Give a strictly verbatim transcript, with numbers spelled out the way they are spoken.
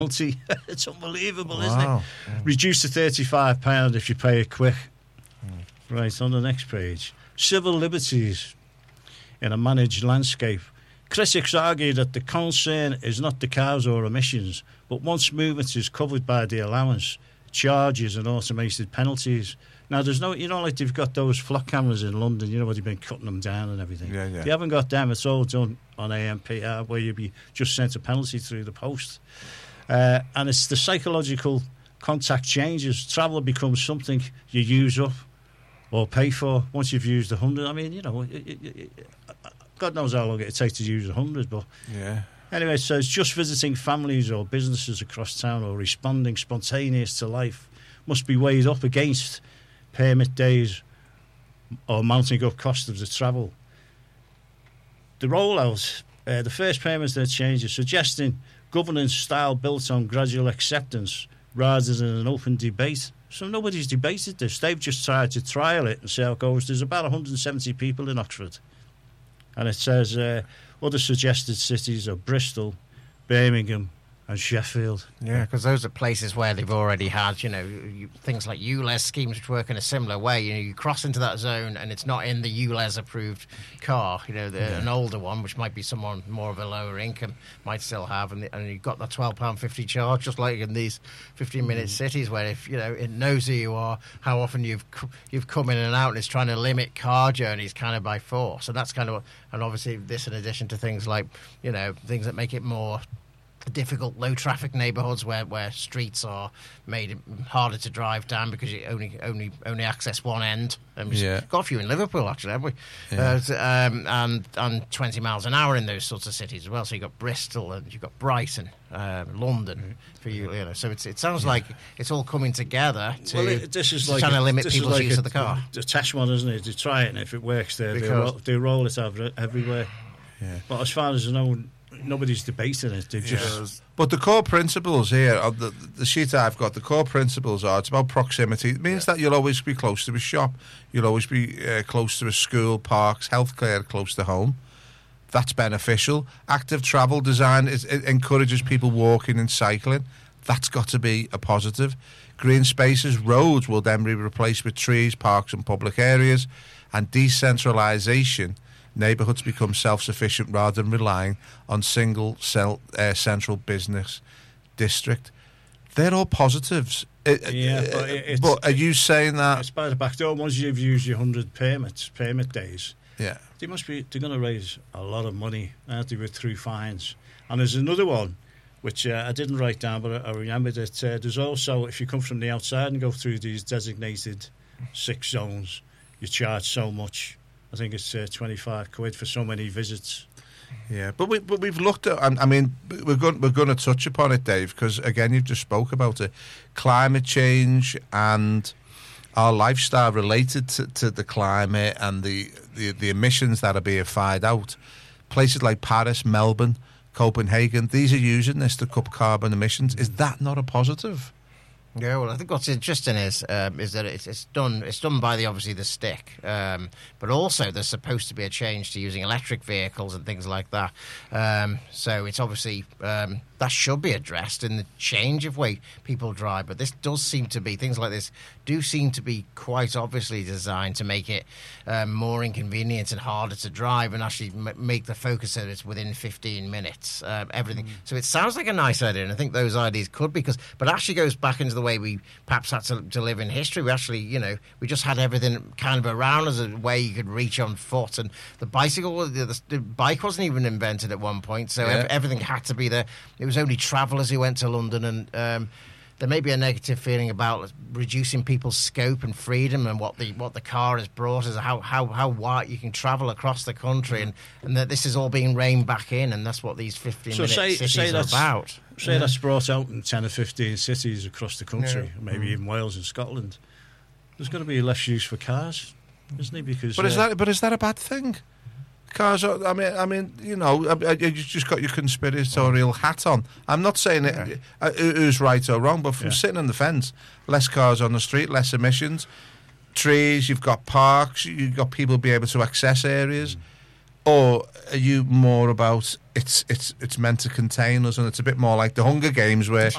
penalty. It's unbelievable, wow. isn't it? Mm. Reduced to thirty-five pounds if you pay it quick. Mm. Right, on the next page. Civil liberties in a managed landscape. Critics argue that the concern is not the cars or emissions, but once movement is covered by the allowance, charges and automated penalties. Now, there's no, you know, like they've got those flock cameras in London, you know, where they've been cutting them down and everything. Yeah, yeah. They haven't got them. It's all done on A M P R, where you'd be just sent a penalty through the post. Uh, and it's the psychological contact changes. Travel becomes something you use up or pay for once you've used a hundred. I mean, you know, it, it, it, God knows how long it takes to use a hundred, but yeah. Anyway, so it's just visiting families or businesses across town or responding spontaneous to life must be weighed up against permit days or mounting up cost of the travel. The rollout, uh, the first permits that changes, suggesting governance style built on gradual acceptance rather than an open debate. So nobody's debated this. They've just tried to trial it and see how it goes. There's about one hundred seventy people in Oxford. And it says uh, other suggested cities are Bristol, Birmingham and Sheffield. Yeah, because those are places where they've already had, you know, you, things like U L E Z schemes which work in a similar way. You know, you cross into that zone and it's not in the U L E Z approved car. You know, the, yeah. an older one, which might be someone more of a lower income, might still have, and, the, and you've got that twelve pounds fifty charge, just like in these fifteen-minute mm. cities where, if you know, it knows who you are, how often you've you've come in and out, and it's trying to limit car journeys kind of by force. And that's kind of what, and obviously this in addition to things like, you know, things that make it more difficult low traffic neighbourhoods where, where streets are made harder to drive down because you only only only access one end. And we've yeah. got a few in Liverpool actually, haven't we? Yeah. Uh, um, and and twenty miles an hour in those sorts of cities as well. So you've got Bristol and you've got Brighton, um, London for you. You know, so it's, it sounds yeah. like it's all coming together to, well, it, this is to like trying a, to limit people's like use a, of the car. A test one, isn't it? To try it, and if it works, they they roll, they roll it over everywhere. Yeah. But as far as I know, nobody's debating it. They've just. Yeah. But the core principles here, of the, the sheet I've got, the core principles are it's about proximity. It means yeah. that you'll always be close to a shop, you'll always be uh, close to a school, parks, healthcare close to home. That's beneficial. Active travel design is, it encourages people walking and cycling. That's got to be a positive. Green spaces, roads will then be replaced with trees, parks and public areas. And decentralisation, neighbourhoods become self-sufficient rather than relying on single cell, uh, central business district. They're all positives. It, yeah, uh, but, it's, but are you saying that? It's by the back door. Once you've used your hundred permits, permit days, yeah, they must be. They're going to raise a lot of money, aren't they, with through fines? And there's another one, which uh, I didn't write down, but I, I remembered it. Uh, there's also, if you come from the outside and go through these designated six zones, you charge so much. I think it's uh, twenty-five quid for so many visits. Yeah, but we but we've looked at. I mean, we're going we're going to touch upon it, Dave, because again, you've just spoke about it, climate change and our lifestyle related to, to the climate and the, the the emissions that are being fired out. Places like Paris, Melbourne, Copenhagen, these are using this to cut carbon emissions. Is that not a positive? Yeah, well, I think what's interesting is um, is that it's, it's done it's done by the obviously the stick, um, but also there's supposed to be a change to using electric vehicles and things like that. Um, so it's obviously um, that should be addressed in the change of way people drive. But this does seem to be things like this do seem to be quite obviously designed to make it um, more inconvenient and harder to drive, and actually m- make the focus that it's within fifteen minutes. Um, everything. Mm. So it sounds like a nice idea, and I think those ideas could be because, but it actually goes back into the way we perhaps had to, to live in history. We actually, you know, we just had everything kind of around as a way you could reach on foot, and the bicycle, the, the, the bike wasn't even invented at one point, so yeah. ev- everything had to be there. It was only travellers who went to London, and um, there may be a negative feeling about reducing people's scope and freedom, and what the what the car has brought is how how how wide you can travel across the country, and, and that this is all being reined back in, and that's what these fifteen so minute say, cities say are about. Say yeah. that's brought out in ten or fifteen cities across the country, yeah. maybe mm. even Wales and Scotland. There's going to be less use for cars, isn't it? Because but is uh, that but is that a bad thing? Cars are, I mean, I mean, you know, you just got your conspiratorial hat on. I'm not saying it, yeah. uh, who's right or wrong, but from yeah. sitting on the fence, less cars on the street, less emissions, trees, you've got parks, you've got people be able to access areas, mm. or are you more about it's it's it's meant to contain us, and it's a bit more like the Hunger Games where